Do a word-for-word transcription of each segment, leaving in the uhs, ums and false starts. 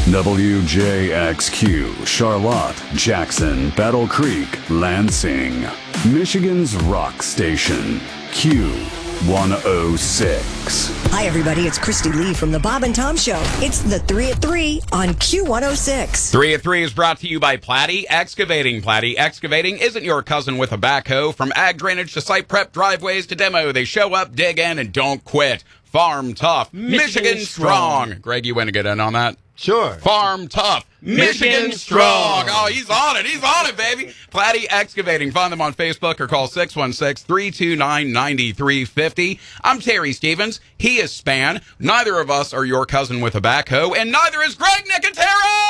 W J X Q, Charlotte, Jackson, Battle Creek, Lansing. Michigan's rock station, Q one oh six. Hi, everybody. It's Christy Lee from the Bob and Tom Show. It's the three at three on Q one oh six. three at three is brought to you by Platte Excavating. Platte Excavating isn't your cousin with a backhoe. From ag drainage to site prep, driveways to demo, they show up, dig in, and don't quit. Farm tough, Michigan, Michigan strong. strong. Greg, you want to get in on that? Sure. Farm tough, Michigan, Michigan strong. strong. Oh, he's on it. He's on it, baby. Platte Excavating. Find them on Facebook or call six one six, three two nine, nine three five zero. I'm Terry Stevens. He is Span. Neither of us are your cousin with a backhoe, and neither is Greg Nicotero.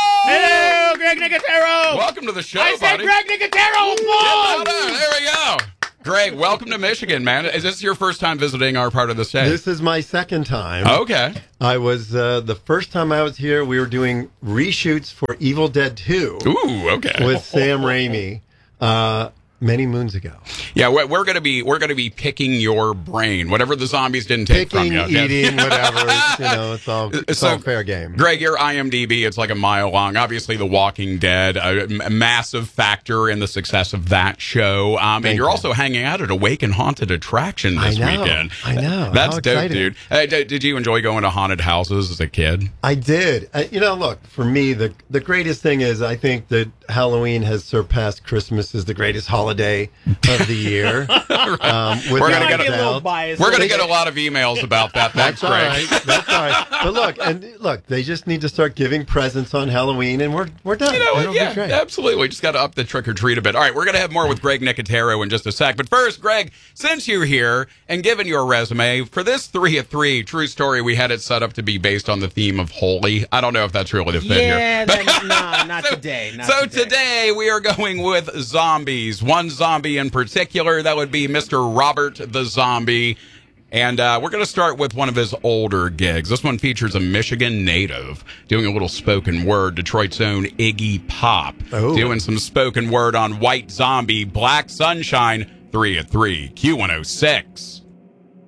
Hello, Greg Nicotero. Welcome to the show, I said buddy. Greg Nicotero. Yeah, there we go. Greg, welcome to Michigan, man. Is this your first time visiting our part of the state? This is my second time. Okay. I was, uh, the first time I was here, we were doing reshoots for Evil Dead two. Ooh, okay. With Sam Raimi. Uh, many moons ago. Yeah, we're, we're going to be we're going to be picking your brain, whatever the zombies didn't take picking, from you. Eating, whatever. You know, it's all it's so, all fair game. Greg, your I M D B, it's like a mile long. Obviously, The Walking Dead, a, a massive factor in the success of that show. Um, and you're you. also hanging out at Awake and Haunted Attraction this I know, weekend. I know. That's How dope, exciting. dude. Uh, d- did you enjoy going to haunted houses as a kid? I did. Uh, you know, look, for me, the the greatest thing is I think that Halloween has surpassed Christmas as the greatest holiday of the year. Right. um, we're going to get a little biased. We're going to get a lot of emails about that. Thanks, That's all Greg. right. That's all right. But look, and look, they just need to start giving presents on Halloween, and we're we're done. You know, It'll yeah, be great. absolutely. Just got to up the trick or treat a bit. All right, we're going to have more with Greg Nicotero in just a sec. But first, Greg, since you're here and given your resume for this three at three, true story, we had it set up to be based on the theme of holy. I don't know if that's really the fit yeah, here. Then, nah, not so, today. Not so today. today we are going with zombies. One zombie in particular, that would be Mister Robert the Zombie. And uh, we're going to start with one of his older gigs. This one features a Michigan native doing a little spoken word, Detroit's own Iggy Pop, oh. doing some spoken word on White Zombie, Black Sunshine, three at three, Q one oh six.